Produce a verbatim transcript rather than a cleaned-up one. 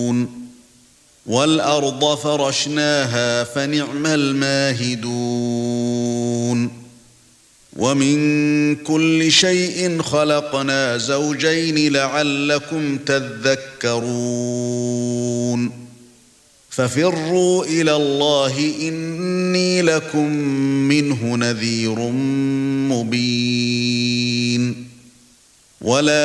وَالْأَرْضَ فَرَشْنَاهَا فَنِعْمَ الْمَاهِدُونَ وَمِنْ كُلِّ شَيْءٍ خَلَقْنَا زَوْجَيْنِ لَعَلَّكُمْ تَذَكَّرُونَ فَفِرُّوا إِلَى اللَّهِ إِنِّي لَكُمْ مِنْهُ نَذِيرٌ مُبِينٌ وَلَا